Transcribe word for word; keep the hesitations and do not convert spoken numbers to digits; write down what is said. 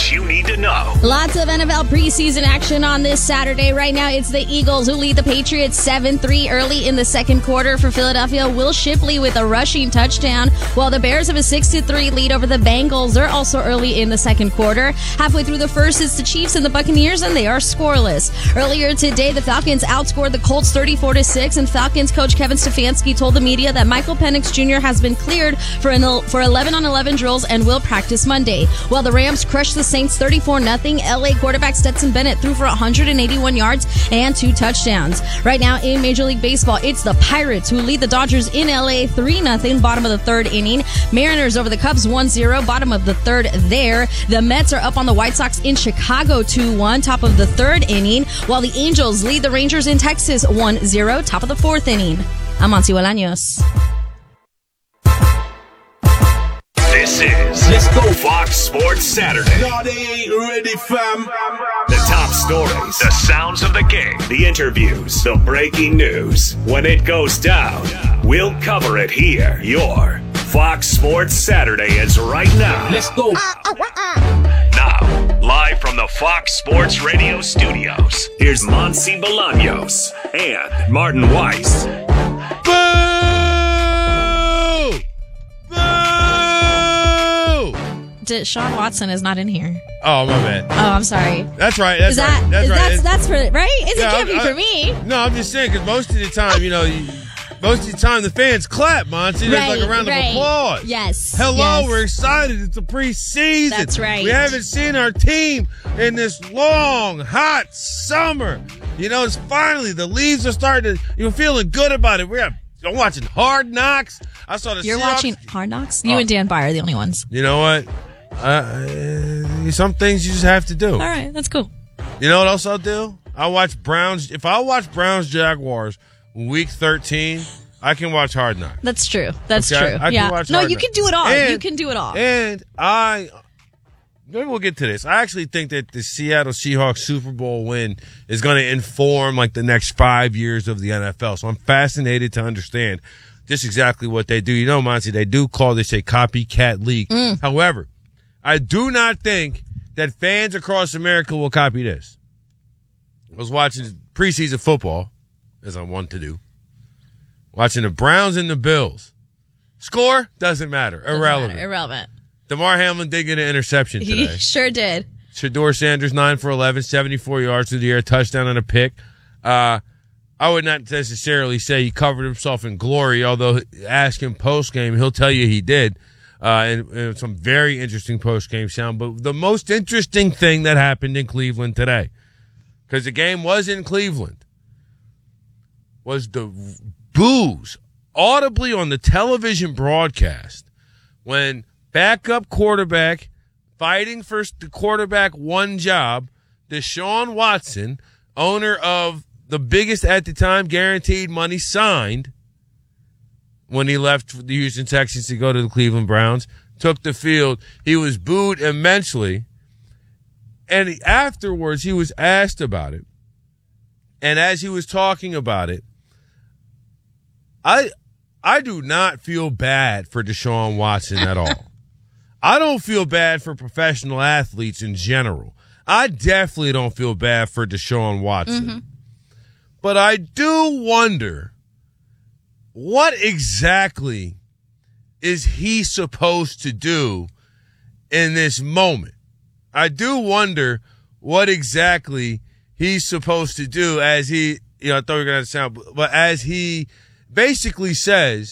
what you need to know. Lots of N F L preseason action on this Saturday. Right now, it's the Eagles who lead the Patriots seven three early in the second quarter. For Philadelphia, Will Shipley with a rushing touchdown, while the Bears have a six to three lead over the Bengals. They're also early in the second quarter. Halfway through the first, it's the Chiefs and the Buccaneers, and they are scoreless. Earlier today, the Falcons outscored the Colts thirty-four to six, and Falcons coach Kevin Stefanski told the media that Michael Penix Junior has been cleared for an, for eleven on eleven drills and will practice Monday. While the Rams crushed the Saints thirty-four nothing, L A quarterback Stetson Bennett threw for one hundred eighty-one yards and two touchdowns. Right now in Major League Baseball, it's the Pirates who lead the Dodgers in L A three nothing, bottom of the third inning. Mariners over the Cubs one zero, bottom of the third there. The Mets are up on the White Sox in Chicago two one, top of the third inning, while the Angels lead the Rangers in Texas one zero, top of the fourth inning. I'm Monty Bolaños. This is Let's Go Fox Sports Saturday. No, they ain't ready, fam. The top stories, the sounds of the game, the interviews, the breaking news. When it goes down, we'll cover it here. Your Fox Sports Saturday is right now. Let's go. Now, live from the Fox Sports Radio studios, here's Monty Bolaños and Martin Weiss. Boo! Deshaun Watson is not in here. Oh, my bad. Oh, I'm sorry. That's right. That's is that, right. That's is right. That's, It's- that's for, right? It Yeah, can't I- be I- for me. No, I'm just saying, because most of the time, you know, you, most of the time the fans clap, Monty. There's like a round right. of applause. Yes. Hello, yes. we're excited. It's the preseason. That's right. We haven't seen our team in this long, hot summer. You know, it's finally, the leaves are starting to, you're feeling good about it. We're I'm watching Hard Knocks. I saw the You're Seahawks. watching Hard Knocks? You Oh. and Dan Byer are the only ones. You know what? Uh, some things you just have to do. All right, that's cool. You know what else I'll do? I watch Browns. If I watch Browns Jaguars week thirteen, I can watch Hard Knocks. That's true. That's Okay? true. I can yeah. watch no, Hard you Knocks. can do it all. And- you can do it all. And I, maybe we'll get to this. I actually think that the Seattle Seahawks Super Bowl win is going to inform like the next five years of the N F L. So I'm fascinated to understand just exactly what they do. You know, Monty, they do call this a copycat league. Mm. However, I do not think that fans across America will copy this. I was watching preseason football, as I want to do. Watching the Browns and the Bills. Score? Doesn't matter. Doesn't Irrelevant. matter. Irrelevant. DeMar Hamlin did get an interception He today. sure did. Shador Sanders, nine for eleven, seventy-four yards through the air, touchdown and a pick. Uh, I would not necessarily say he covered himself in glory, although ask him post-game, he'll tell you he did. Uh, and, and some very interesting post-game sound. But the most interesting thing that happened in Cleveland today, because the game was in Cleveland, was the boos audibly on the television broadcast when backup quarterback fighting for the quarterback one job, Deshaun Watson, owner of the biggest at the time guaranteed money signed when he left the Houston Texans to go to the Cleveland Browns, took the field. He was booed immensely. And he, afterwards, he was asked about it. And as he was talking about it, I I do not feel bad for Deshaun Watson at all. I don't feel bad for professional athletes in general. I definitely don't feel bad for Deshaun Watson. Mm-hmm. But I do wonder, what exactly is he supposed to do in this moment? I do wonder what exactly he's supposed to do as he, you know, I thought we were going to sound, but as he basically says,